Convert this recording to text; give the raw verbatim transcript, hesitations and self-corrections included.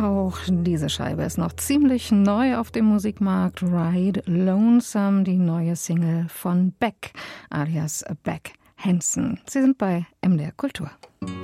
Auch diese Scheibe ist noch ziemlich neu auf dem Musikmarkt. Ride Lonesome, die neue Single von Beck, alias Beck Hansen. Sie sind bei M D R Kultur.